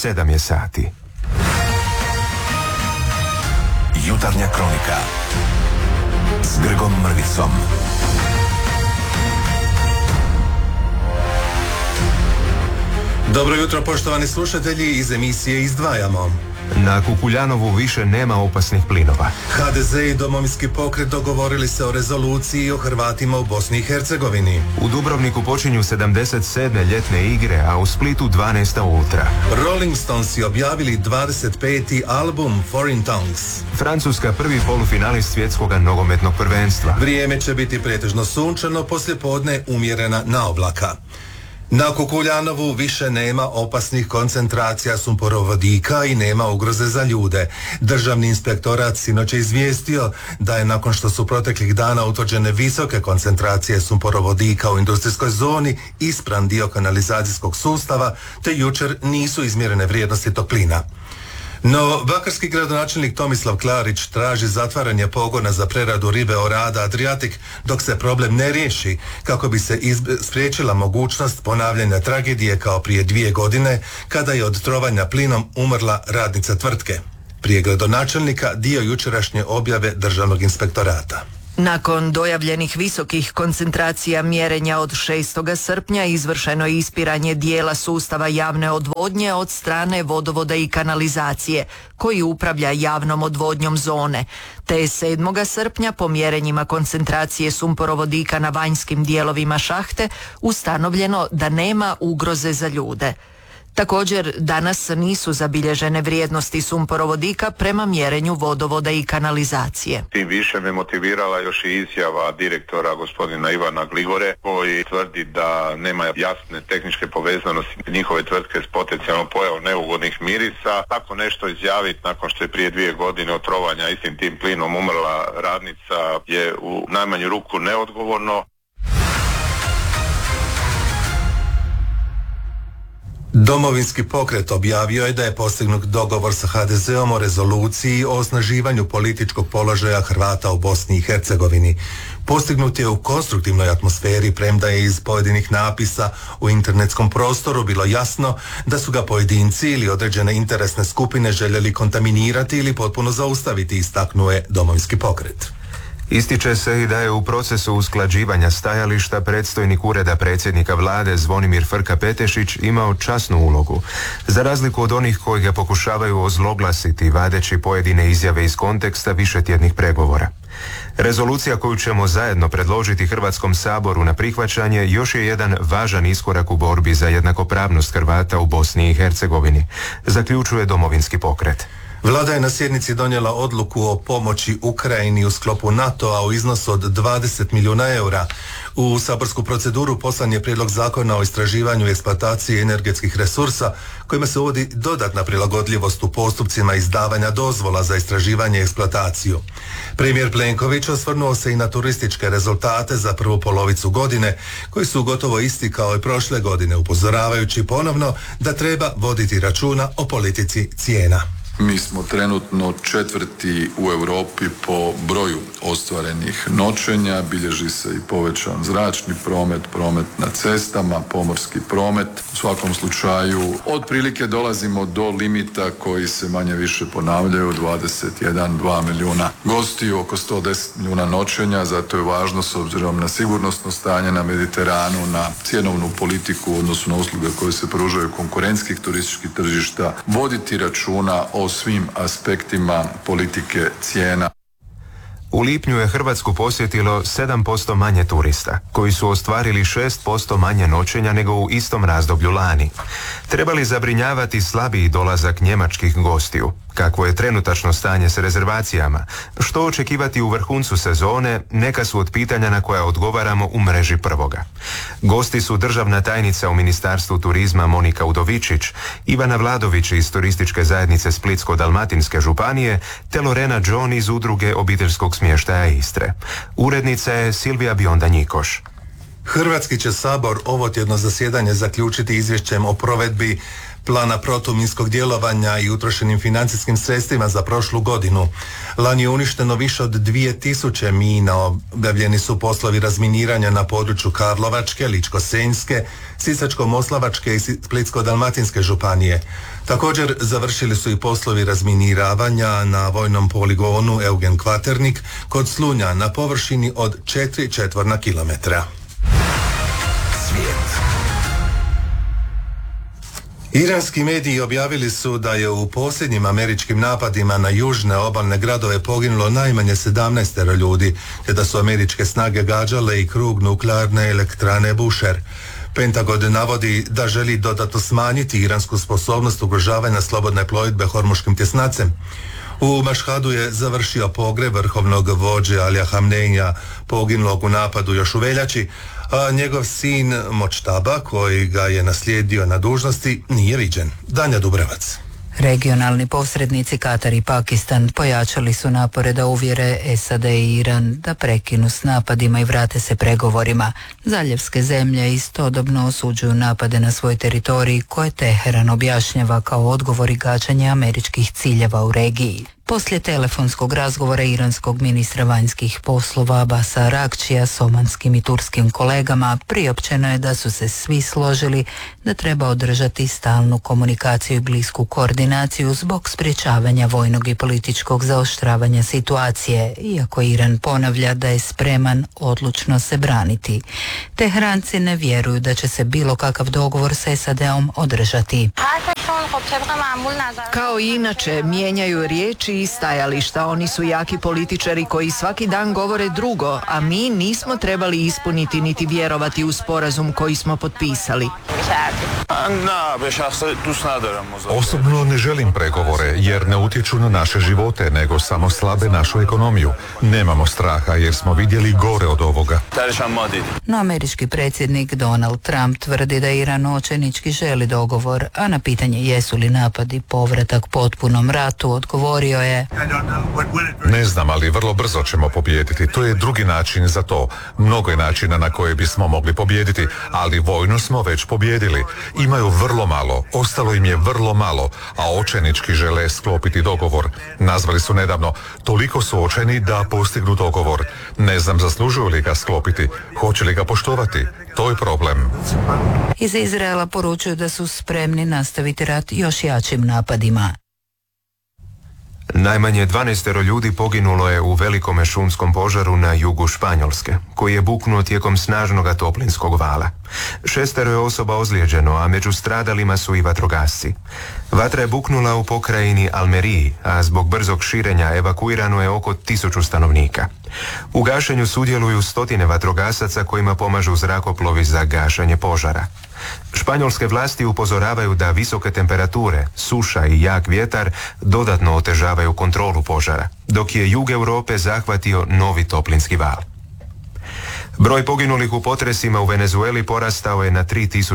7 je sati. Jutarnja kronika s Grgom Mrvicom. Dobro jutro, poštovani slušatelji, iz emisije Izdvajamo. Na Kukuljanovu više nema opasnih plinova. HDZ i Domovinski pokret dogovorili se o rezoluciji o Hrvatima u Bosni i Hercegovini. U Dubrovniku počinju 77. ljetne igre, a u Splitu 12. ultra. Rolling Stonesi objavili 25. album Foreign Tongues. Francuska prvi polufinalist svjetskog nogometnog prvenstva. Vrijeme će biti pretežno sunčano, poslijepodne umjerena naoblaka. Na Kukuljanovu više nema opasnih koncentracija sumporovodika i nema ugroze za ljude. Državni inspektorat sinoć je izvijestio da je nakon što su proteklih dana utvrđene visoke koncentracije sumporovodika u industrijskoj zoni ispran dio kanalizacijskog sustava, te jučer nisu izmjerene vrijednosti toplina. No, bakarski gradonačelnik Tomislav Klarić traži zatvaranje pogona za preradu ribe orada Adriatic dok se problem ne riješi, kako bi se spriječila mogućnost ponavljanja tragedije kao prije 2 godine kada je od trovanja plinom umrla radnica tvrtke. Prije gradonačelnika dio jučerašnje objave Državnog inspektorata. Nakon dojavljenih visokih koncentracija mjerenja od 6. srpnja izvršeno je ispiranje dijela sustava javne odvodnje od strane vodovoda i kanalizacije, koji upravlja javnom odvodnjom zone, te je 7. srpnja po mjerenjima koncentracije sumporovodika na vanjskim dijelovima šahte ustanovljeno da nema ugroze za ljude. Također, danas nisu zabilježene vrijednosti sumporovodika prema mjerenju vodovoda i kanalizacije. Tim više me motivirala još i izjava direktora gospodina Ivana Gligore, koji tvrdi da nema jasne tehničke povezanosti njihove tvrtke s potencijalnom pojavom neugodnih mirisa. Tako nešto izjaviti nakon što je prije 2 godine od trovanja istim tim plinom umrla radnica je u najmanju ruku neodgovorno. Domovinski pokret objavio je da je postignut dogovor sa HDZ-om o rezoluciji o osnaživanju političkog položaja Hrvata u Bosni i Hercegovini. Postignut je u konstruktivnoj atmosferi, premda je iz pojedinih napisa u internetskom prostoru bilo jasno da su ga pojedinci ili određene interesne skupine željeli kontaminirati ili potpuno zaustaviti, istaknuje Domovinski pokret. Ističe se i da je u procesu usklađivanja stajališta predstojnik Ureda predsjednika vlade Zvonimir Frka-Petešić imao časnu ulogu, za razliku od onih koji ga pokušavaju ozloglasiti vadeći pojedine izjave iz konteksta višetjednih pregovora. Rezolucija koju ćemo zajedno predložiti Hrvatskom saboru na prihvaćanje još je jedan važan iskorak u borbi za jednakopravnost Hrvata u Bosni i Hercegovini, zaključuje Domovinski pokret. Vlada je na sjednici donijela odluku o pomoći Ukrajini u sklopu NATO-a u iznosu od 20 milijuna eura. U saborsku proceduru poslan je prijedlog zakona o istraživanju i eksploataciji energetskih resursa, kojima se uvodi dodatna prilagodljivost u postupcima izdavanja dozvola za istraživanje i eksploataciju. Premijer Plenković osvrnuo se i na turističke rezultate za prvu polovicu godine, koji su gotovo isti kao i prošle godine, upozoravajući ponovno da treba voditi računa o politici cijena. Mi smo trenutno 4. u Europi po broju ostvarenih noćenja, bilježi se i povećan zračni promet, promet na cestama, pomorski promet. U svakom slučaju otprilike dolazimo do limita koji se manje više ponavljaju, 21-2 milijuna gostiju, oko 110 milijuna noćenja, zato je važno s obzirom na sigurnosno stanje na Mediteranu, na cjenovnu politiku u odnosu na usluge koje se pružaju konkurentskih turističkih tržišta, voditi računa o svim aspektima politike cijena. U lipnju je Hrvatsku posjetilo 7% manje turista, koji su ostvarili 6% manje noćenja nego u istom razdoblju lani. Treba li zabrinjavati slabiji dolazak njemačkih gostiju? Kakvo je trenutačno stanje s rezervacijama? Što očekivati u vrhuncu sezone? Neka su od pitanja na koja odgovaramo u mreži Prvoga. Gosti su državna tajnica u Ministarstvu turizma Monika Udovičić, Ivana Vladović iz Turističke zajednice Splitsko-dalmatinske županije, te Lorena John iz Udruge obiteljskog smještaja Istre. Urednica je Silvija Bionda Njikoš. Hrvatski će Sabor ovo tjedno zasjedanje zaključiti izvješćem o provedbi plana protuminskog djelovanja i utrošenim financijskim sredstvima za prošlu godinu. Lani je uništeno više od 2000 mina, objavljeni su poslovi razminiranja na području Karlovačke, Ličko-senjske, Sisačko-moslavačke i Splitsko-dalmatinske županije. Također završili su i poslovi razminiravanja na vojnom poligonu Eugen Kvaternik kod Slunja na površini od 4 četvorna kilometra. Svijet. Iranski mediji objavili su da je u posljednjim američkim napadima na južne obalne gradove poginulo najmanje 17 ljudi, te da su američke snage gađale i krug nuklearne elektrane Bushehr. Pentagon navodi da želi dodatno smanjiti iransku sposobnost ugrožavanja slobodne plovidbe Hormuškim tjesnacem. U Mašhadu je završio pogreb vrhovnog vođe Alija Hamneija, poginulog u napadu još u veljači, a njegov sin Močtaba, koji ga je naslijedio na dužnosti, nije viđen. Danja Dubrevac. Regionalni posrednici Katar i Pakistan pojačali su napore da uvjere SAD i Iran da prekinu s napadima i vrate se pregovorima. Zaljevske zemlje istodobno osuđuju napade na svoj teritorij koje Teheran objašnjava kao odgovor i gađanje američkih ciljeva u regiji. Poslije telefonskog razgovora iranskog ministra vanjskih poslova Abasa Aragčija s omanskim i turskim kolegama priopćeno je da su se svi složili da treba održati stalnu komunikaciju i blisku koordinaciju zbog sprječavanja vojnog i političkog zaoštravanja situacije, iako Iran ponavlja da je spreman odlučno se braniti. Teheranci ne vjeruju da će se bilo kakav dogovor s SAD-om održati. Kao i inače, mijenjaju riječi i stajališta. Oni su jaki političari koji svaki dan govore drugo, a mi nismo trebali ispuniti niti vjerovati u sporazum koji smo potpisali. Osobno ne želim pregovore jer ne utječu na naše živote, nego samo slabe našu ekonomiju. Nemamo straha jer smo vidjeli gore od ovoga. No američki predsjednik Donald Trump tvrdi da Iran očajnički želi dogovor, a na pitanje jesu li napadi povratak potpunom ratu odgovorio je: Ne znam, ali vrlo brzo ćemo pobijediti. To je drugi način za to. Mnogo je načina na koje bismo mogli pobijediti, ali vojno smo već pobijedili. Imaju vrlo malo, ostalo im je vrlo malo, a očajnički žele sklopiti dogovor. Nazvali su nedavno, toliko su očajni da postignu dogovor. Ne znam zaslužuju li ga sklopiti, hoće li ga poštovati. To je problem. Iz Izraela poručuju da su spremni nastaviti rat još jačim napadima. Najmanje 12 ljudi poginulo je u velikome šumskom požaru na jugu Španjolske, koji je buknuo tijekom snažnog toplinskog vala. 6 je osoba ozlijeđeno, a među stradalima su i vatrogasci. Vatra je buknula u pokrajini Almeriji, a zbog brzog širenja evakuirano je oko 1000 stanovnika. U gašenju sudjeluju stotine vatrogasaca kojima pomažu zrakoplovi za gašenje požara. Španjolske vlasti upozoravaju da visoke temperature, suša i jak vjetar dodatno otežavaju kontrolu požara, dok je jug Europe zahvatio novi toplinski val. Broj poginulih u potresima u Venezueli porastao je na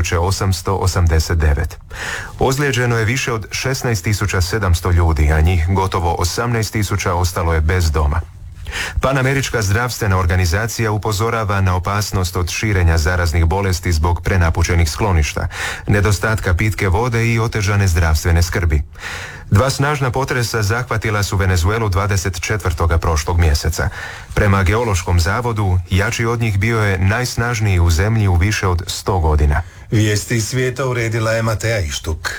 3889. Ozlijeđeno je više od 16700 ljudi, a njih gotovo 18000 ostalo je bez doma. Panamerička zdravstvena organizacija upozorava na opasnost od širenja zaraznih bolesti zbog prenapučenih skloništa, nedostatka pitke vode i otežane zdravstvene skrbi. 2 snažna potresa zahvatila su Venezuelu 24. prošlog mjeseca. Prema Geološkom zavodu, jači od njih bio je najsnažniji u zemlji u više od 100 godina. Vijesti iz svijeta uredila je Mateja Ištuk.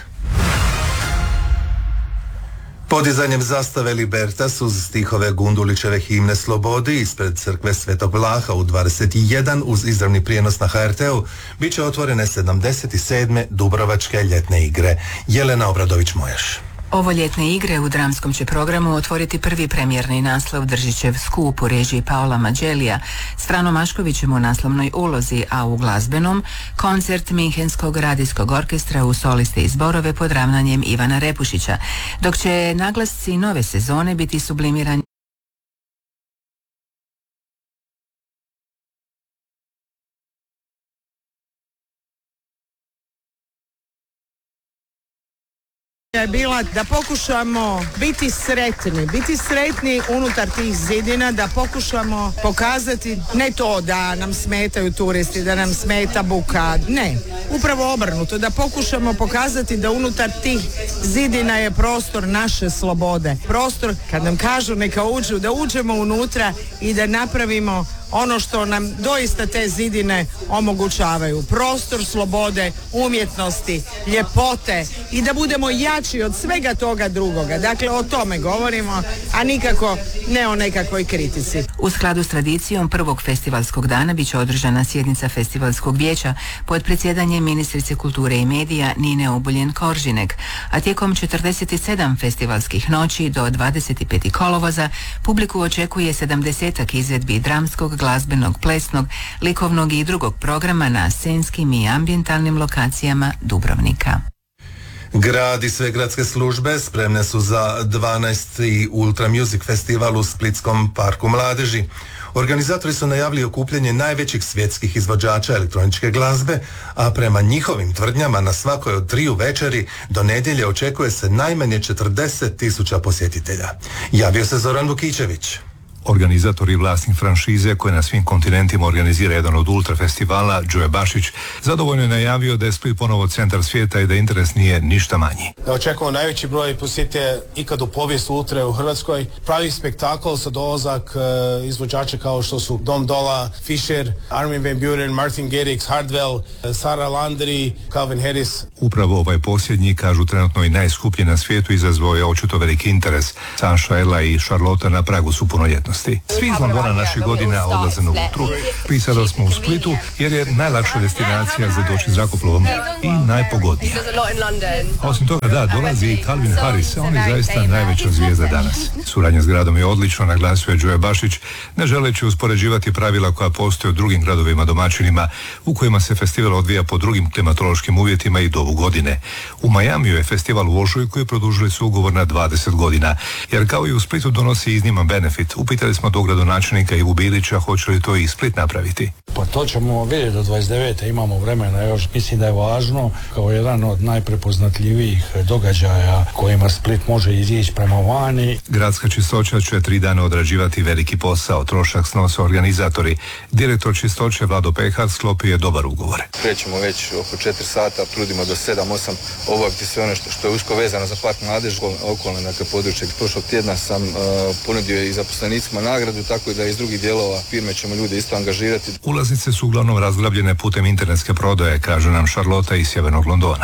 Podizanjem zastave Libertas uz stihove Gundulićeve himne Slobodi ispred crkve Svetog Vlaha u 21 uz izravni prijenos na HRT-u bit će otvorene 77. Dubrovačke ljetne igre. Jelena Obradović-Mojaš. Ovo ljetne igre u dramskom će programu otvoriti prvi premijerni naslov Držićev skup u režiji Paola Mađelija s Franom Maškovićem u naslovnoj ulozi, a u glazbenom koncert Minhenskog radijskog orkestra u soliste i zborove pod ravnanjem Ivana Repušića, dok će naglasci nove sezone biti sublimirani je bila da pokušamo biti sretni unutar tih zidina, da pokušamo pokazati ne to da nam smetaju turisti, da nam smeta buka, ne, upravo obrnuto, da pokušamo pokazati da unutar tih zidina je prostor naše slobode, prostor kad nam kažu neka uđu, da uđemo unutra i da napravimo ono što nam doista te zidine omogućavaju. Prostor slobode, umjetnosti, ljepote i da budemo jači od svega toga drugoga. Dakle, o tome govorimo, a nikako ne o nekakvoj kritici. U skladu s tradicijom prvog festivalskog dana bit će održana sjednica festivalskog vijeća pod predsjedanjem ministrice kulture i medija Nine Obuljen-Koržinek, a tijekom 47 festivalskih noći do 25. kolovoza publiku očekuje 70-ak izvedbi dramskog, glazbenog, plesnog, likovnog i drugog programa na scenskim i ambijentalnim lokacijama Dubrovnika. Grad i sve gradske službe spremne su za 12. Ultra Music Festival u Splitskom parku mladeži. Organizatori su najavili okupljanje najvećih svjetskih izvođača elektroničke glazbe, a prema njihovim tvrdnjama na svakoj od 3 večeri do nedjelje očekuje se najmanje 40.000 posjetitelja. Javio se Zoran Vukićević. Organizator i vlasnik franšize koji na svim kontinentima organizira jedan od ultra festivala, Joe Bašić, zadovoljno je najavio da je Split ponovo centar svijeta i da interes nije ništa manji. Da očekujemo najveći broj posjetitelja ikad u povijesti ultre u Hrvatskoj. Pravi spektakl sa dolazak izvođača kao što su Dom Dola, Fisher, Armin van Buuren, Martin Garrix, Hardwell, Sarah Landry, Calvin Harris. Upravo ovaj posljednji, kažu trenutno i najskuplji na svijetu, izazvao je očito veliki interes. Sanša, Ella i Charlotte na pragu su punoljetnosti. Svi iz Londona naših godina odlaze na Ultru. Pisali smo u Splitu jer je najlakša destinacija za doći zrakoplovom i najpogodnija. Osim toga, da, dolazi i Calvin Harris, a on je zaista najveća zvijezda danas. Suradnja s gradom je odlično, naglasio je Joe Bašić, ne želeći uspoređivati pravila koja postoje u drugim gradovima domaćinima u kojima se festival odvija po drugim klimatološkim uvjetima i dobu godine. U Majamiju je festival u ožujku i produžili su ugovor na 20 godina, jer kao i u Splitu donosi izniman benefit. Upitali smo do gradonačelnika Ivu Bilića hoće li to i Split napraviti. Pa to ćemo vidjeti do 29. imamo vremena još. Mislim da je važno kao jedan od najprepoznatljivijih događaja kojima Split može izići prema vani. Gradska čistoća će 3 dana odrađivati veliki posao. Trošak snose organizatori. Direktor čistoće Vlado Pehar sklopio je dobar ugovor. Krećemo već oko 4 sata, trudimo do 7-8 obaviti sve ono što je usko vezano za park mladeži, okolne dakle područje. Prošlog tjedna sam ponudio i zaposlenicima nagradu, tako da iz drugih dijelova firme ćemo ljude isto angažirati. Ulaznice su uglavnom razglabljene putem internetske prodaje, kaže nam Charlotte iz sjevernog Londona.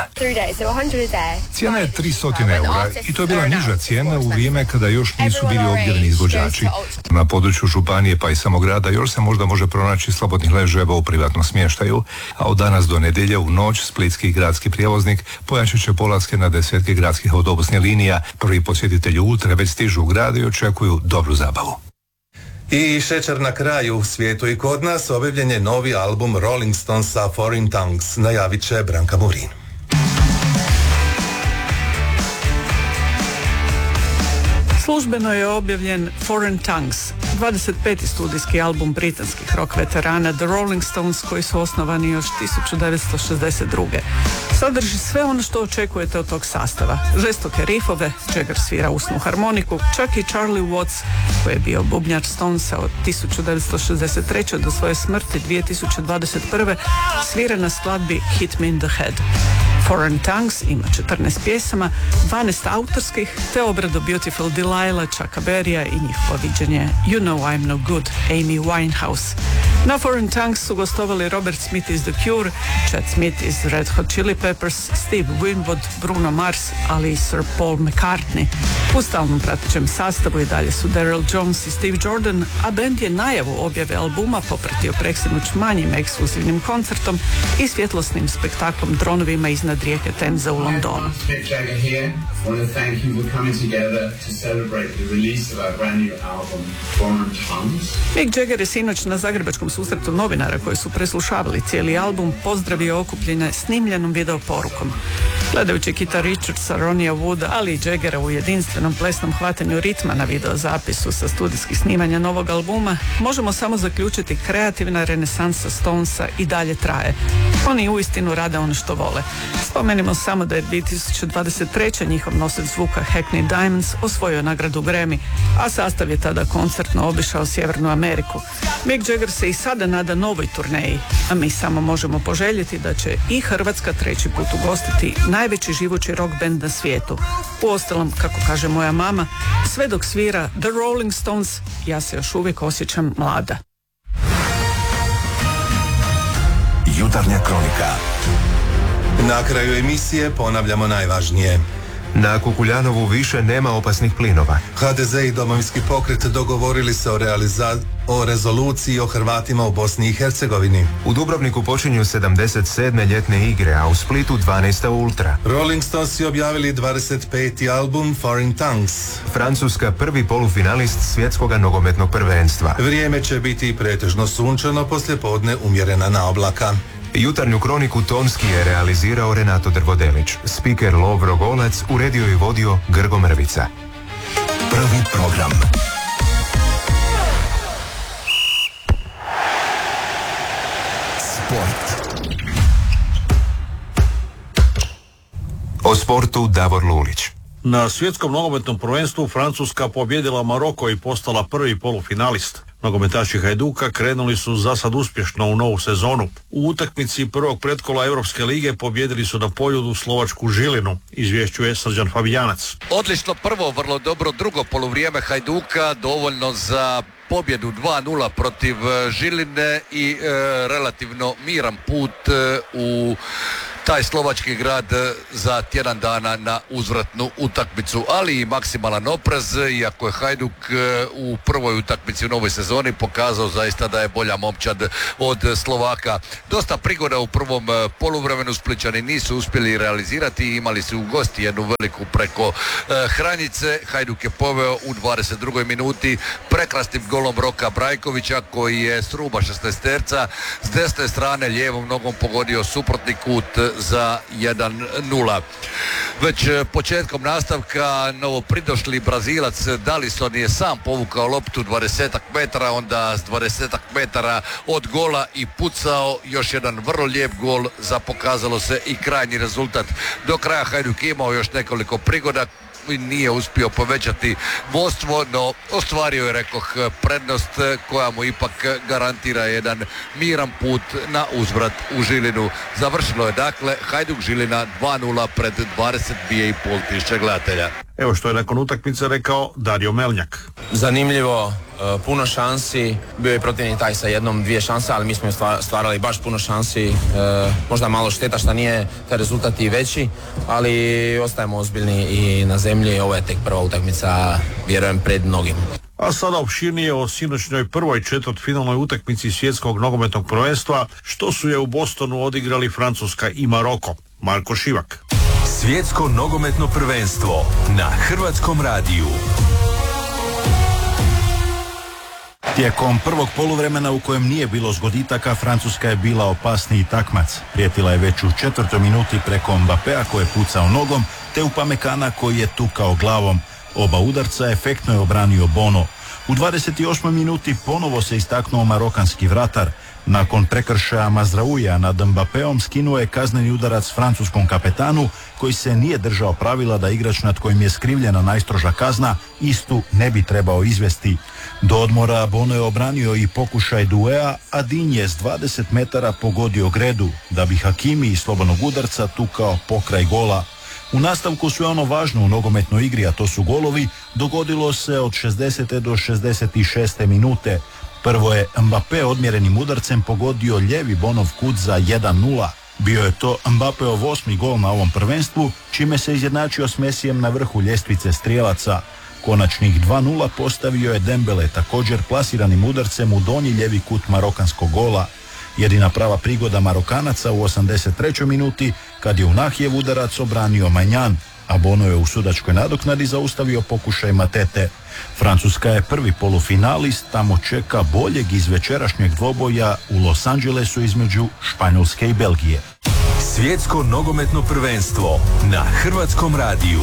Cijena je 300 eura i to je bila niža cijena u vrijeme kada još nisu bili objavljeni izvođači. Na području županije pa i samog grada još se možda može pronaći slobodnih ležajeva u privatnom smještaju, a od danas do nedjelje u noć splitski gradski prijevoznik pojačat će polaske na 10 gradskih autobusnih linija. Prvi posjetitelji Ultre već stižu u grad i očekuju dobru zabavu. I šećer na kraju, u svijetu i kod nas objavljen je novi album Rolling Stonesa Foreign Tongues, najavit će Branka Murin. Službeno je objavljen Foreign Tongues, 25. studijski album britanskih rock veterana The Rolling Stones, koji su osnovani još 1962. Sadrži sve ono što očekujete od tog sastava. Žestoke rifove, Jagger svira usnu harmoniku, čak i Charlie Watts, koji je bio bubnjač Stonesa od 1963. do svoje smrti 2021. svira na skladbi Hit Me in the Head. Foreign Tongues ima 14 pjesama, 12 autorskih, te obradu Beautiful Delilah, Chucka Berrya i njihovo viđenje You Know I'm No Good, Amy Winehouse. Na Foreign Tongues su gostovali Robert Smith iz The Cure, Chad Smith iz Red Hot Chili Peppers, Steve Winwood, Bruno Mars, ali i Sir Paul McCartney. U stalnom pratećem sastavu i dalje su Daryl Jones i Steve Jordan, a band je najavu objave albuma popratio preksinoć manjim ekskluzivnim koncertom i svjetlosnim spektaklom dronovima iznad rijeke Temze u Londonu. Mick Jagger je sinoć na zagrebačkom susretu novinara koji su preslušavali cijeli album pozdravio okupljene snimljenom video porukom. Gledajući Kita Richardsa, Ronija Wooda, ali i Jaggera u jedinstvenom plesnom hvatanju ritma na videozapisu sa studijskih snimanja novog albuma, možemo samo zaključiti kreativna renesansa Stonesa i dalje traje. Oni uistinu rade ono što vole. Spomenimo samo da je 2023. njihov nosač zvuka Hackney Diamonds osvojio nagradu Grammy, a sastav je tada koncertno obišao Sjevernu Ameriku. Mick Jagger se i sada nada novoj turneji, a mi samo možemo poželjeti da će i Hrvatska treći put ugostiti najveći živući rock band na svijetu. Uostalom, kako kaže moja mama, sve dok svira The Rolling Stones, ja se još uvijek osjećam mlada. Jutarnja kronika. Na kraju emisije ponavljamo najvažnije. Na Kukuljanovu više nema opasnih plinova. HDZ i Domovinski pokret dogovorili se o rezoluciji o Hrvatima u Bosni i Hercegovini. U Dubrovniku počinju 77. ljetne igre, a u Splitu 12. ultra. Rolling Stonesi objavili 25. album Foreign Tongues. Francuska prvi polufinalist svjetskog nogometnog prvenstva. Vrijeme će biti pretežno sunčano, poslijepodne umjerena naoblaka. Jutarnju kroniku tonski je realizirao Renato Drvodelić. Spiker Lovro Golac uredio i vodio Grgo Mrvica. Prvi program. Sport. O sportu Davor Lulić. Na svjetskom nogometnom prvenstvu Francuska pobjedila Maroko i postala prvi polufinalist. Nogometaši Hajduka krenuli su zasad uspješno u novu sezonu. U utakmici prvog pretkola Europske lige pobjedili su na Poljudu slovačku Žilinu, izvješćuje Srđan Fabijanac. Odlično prvo, vrlo dobro drugo poluvrijeme Hajduka, dovoljno za pobjedu 2-0 protiv Žiline i relativno miran put u taj slovački grad za tjedan dana na uzvratnu utakmicu, ali i maksimalan oprez, iako je Hajduk u prvoj utakmici u novoj sezoni pokazao zaista da je bolja momčad od Slovaka. Dosta prigoda u prvom poluvremenu, Splićani nisu uspjeli realizirati, imali su u gosti jednu veliku preko Hranjice. Hajduk je poveo u 22. minuti prekrasnim golom Roka Brajkovića, koji je s ruba 16-terca s desne strane lijevom nogom pogodio suprotni kut za 1-0. Već početkom nastavka novopridošli Brazilac Dallison je sam povukao loptu 20 metara, onda s 20 metara od gola i pucao još jedan vrlo lijep gol, za pokazalo se i krajnji rezultat. Do kraja Hajduk imao još nekoliko prigoda, nije uspio povećati vodstvo, no ostvario je, rekoh, prednost koja mu ipak garantira jedan miran put na uzvrat u Žilinu. Završilo je dakle Hajduk Žilina 2-0 pred 22.500 gledatelja. Evo što je nakon utakmice rekao Dario Melnjak. Zanimljivo, puno šansi, bio je protivnik taj sa jednom, dvije šanse, ali mi smo stvarali baš puno šansi, možda malo šteta što nije taj rezultat i veći, ali ostajemo ozbiljni i na zemlji. Ovo je tek prva utakmica, vjerujem, pred mnogim. A sada opširnije o sinoćnjoj prvoj četvrtfinalnoj utakmici svjetskog nogometnog prvenstva, što su je u Bostonu odigrali Francuska i Maroko. Marko Šivak. Svjetsko nogometno prvenstvo na Hrvatskom radiju. Tijekom prvog poluvremena u kojem nije bilo zgoditaka, Francuska je bila opasniji takmac. Prijetila je već u 4. minuti preko Mbappéa koji je pucao nogom, te Upamecana koji je tukao glavom. Oba udarca efektno je obranio Bono. U 28. minuti ponovo se istaknuo marokanski vratar. Nakon prekršaja Mazraouija nad Mbappéom skinuo je kazneni udarac francuskom kapetanu, koji se nije držao pravila da igrač nad kojim je skrivljena najstroža kazna istu ne bi trebao izvesti. Do odmora Bono je obranio i pokušaj Douéa, a Digne je s 20 metara pogodio gredu, da bi Hakimi iz slobodnog udarca tukao pokraj gola. U nastavku sve ono važno u nogometnoj igri, a to su golovi, dogodilo se od 60. do 66. minute. Prvo je Mbappé odmjerenim udarcem pogodio lijevi Bonov kut za 1-0. Bio je to Mbappéov 8. gol na ovom prvenstvu, čime se izjednačio s Mesijem na vrhu ljestvice strijelaca. Konačnih 2-0 postavio je Dembele također plasiranim udarcem u donji lijevi kut marokanskog gola. Jedina prava prigoda Marokanaca u 83. minuti, kad je Unahijev udarac obranio Maignan, a Bono je u sudačkoj nadoknadi zaustavio pokušaj Matete. Francuska je prvi polufinalist, tamo čeka boljeg iz večerašnjeg dvoboja u Los Angelesu između Španjolske i Belgije. Svjetsko nogometno prvenstvo na Hrvatskom radiju.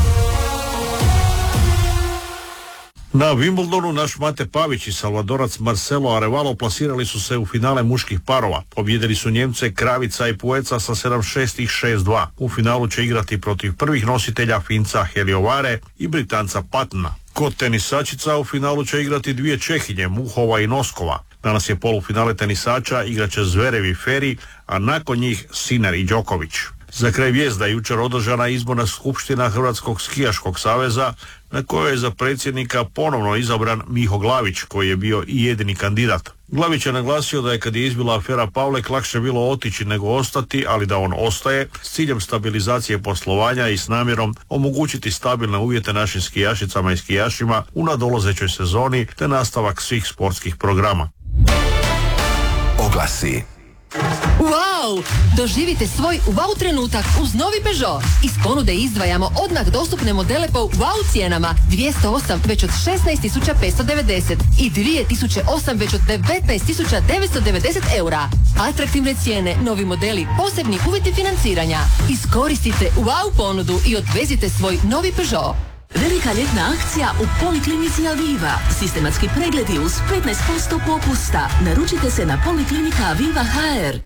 Na Wimbledonu naš Mate Pavić i Salvadorac Marcelo Arevalo plasirali su se u finale muških parova. Pobjedili su Njemce Kravica i Pueca sa 7-6 i 6-2. U finalu će igrati protiv prvih nositelja Finca Heliovare i Britanca Pattona. Kod tenisačica u finalu će igrati dvije Čehinje, Muhova i Noskova. Danas je polufinale tenisača, igraće Zverev i Feri, a nakon njih Sinner i Đoković. Za kraj vijest da je jučer održana izborna skupština Hrvatskog skijaškog saveza, na kojoj je za predsjednika ponovno izabran Miho Glavić, koji je bio i jedini kandidat. Glavić je naglasio da je kad je izbila afera Pavlek lakše bilo otići nego ostati, ali da on ostaje s ciljem stabilizacije poslovanja i s namjerom omogućiti stabilne uvjete našim skijašicama i skijašima u nadolazećoj sezoni te nastavak svih sportskih programa. Oglasi. Wow! Doživite svoj wow trenutak uz novi Peugeot. Iz ponude izdvajamo odmah dostupne modele po wow cijenama. 208 već od 16.590 i 2008 već od 19.990 eura. Atraktivne cijene, novi modeli, posebni uvjeti financiranja. Iskoristite wow ponudu i odvezite svoj novi Peugeot. Velika ljetna akcija u Poliklinici Aviva. Sistematski pregledi uz 15% popusta. Naručite se na Poliklinika Aviva HR.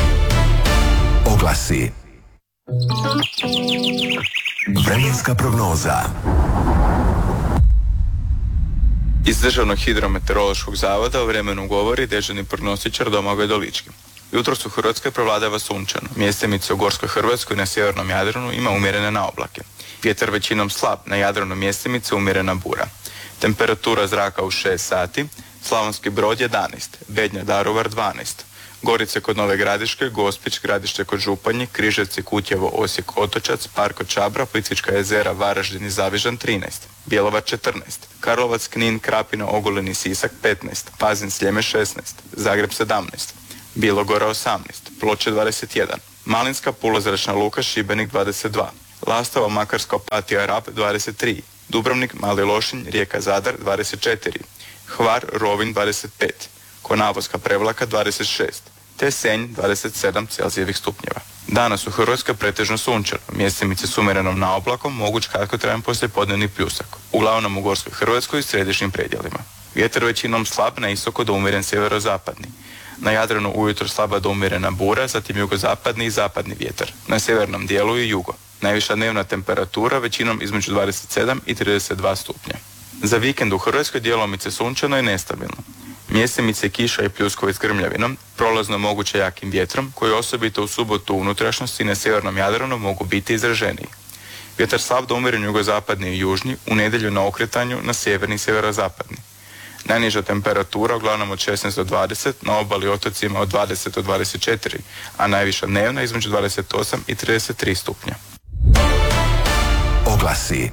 Oglasi. Vremenska prognoza. Iz Državnog hidrometeorološkog zavoda o vremenu govori dežurni prognostičar Domagoj Dolički. Jutros u Hrvatskoj prevladava sunčano. Mjestimice u Gorskoj Hrvatskoj i na sjevernom Jadranu ima umjerene naoblake. Vjetar većinom slab, na Jadranu mjestimice umjerena bura. Temperatura zraka u 6 sati, Slavonski Brod 11, Bednja Daruvar 12, Gorice kod Nove Gradiške, Gospić, Gradište kod Županji, Križevci, Kutjevo, Osijek, Otočac, Parko Čabra, Plitvička jezera, Varaždin i Zavižan 13, Bjelovar 14, Karlovac, Knin, Krapina, Ogulin i Sisak 15, Pazin, Sljeme 16, Zagreb 17, Bilogora 18, Ploče 21, Malinska, Pula, Zračna luka, Šibenik 22, Lastova, Makarska, Opatija, Rab 23, Dubrovnik, Mali Lošinj, Rijeka, Zadar 24, Hvar, Rovinj 25, Konavoska, Prevlaka 26, te Senj 27 Celzijevih stupnjeva. Danas u Hrvatskoj pretežno sunčano, mjestimice s umjerenom naoblakom, moguć kratkotrajan poslijepodnevni pljusak, uglavnom u Gorskoj Hrvatskoj i središnjim predjelima. Vjetar većinom slab, na isoko do umjeren sjeverozapadni. Na Jadranu ujutro slaba do umjerena bura, zatim jugozapadni i zapadni vjetar. Na sjevernom dijelu i jugo. Najviša dnevna temperatura većinom između 27 i 32 stupnja. Za vikend u Hrvatskoj djelomice sunčano i nestabilno. Mjestimice kiša i pljuskovi s grmljavinom, prolazno moguće jakim vjetrom, koji osobito u subotu u unutrašnjosti i na sjevernom Jadranu mogu biti izraženiji. Vjetar slab do umjeren jugozapadni i južni, u nedjelju na okretanju na sjeverni i sjeverozapadni. Najniža temperatura uglavnom od 16 do 20, na obali otocima od 20 do 24, a najviša dnevna između 28 i 33 stupnja. Oglasi.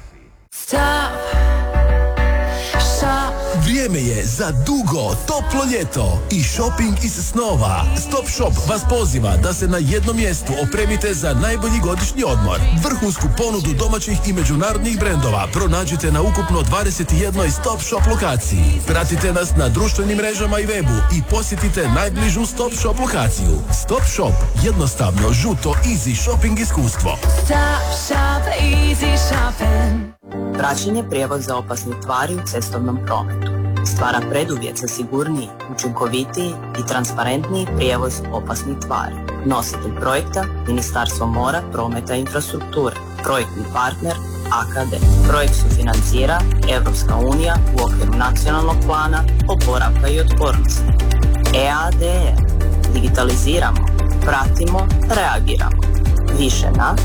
Vrijeme je za dugo, toplo ljeto i shopping iz snova. Stop Shop vas poziva da se na jednom mjestu opremite za najbolji godišnji odmor. Vrhunsku ponudu domaćih i međunarodnih brendova pronađite na ukupno 21 Stop Shop lokaciji. Pratite nas na društvenim mrežama i webu i posjetite najbližu Stop Shop lokaciju. Stop Shop, jednostavno, žuto, easy shopping iskustvo. Stop Shop, easy shopping. Praćenje prijevoza opasnih tvari u cestovnom prometu stvara preduvjet za sigurniji, učinkovitiji i transparentniji prijevoz opasnih tvari. Nositelj projekta Ministarstvo mora, prometa i infrastrukture. Projektni partner AKD. Projekt sufinancira Europska unija u okviru nacionalnog plana oporavka i otpornosti. EADR. Digitaliziramo, pratimo, reagiramo. Više na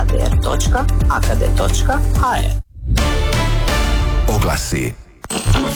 eadr.akd.hr. Oglasi.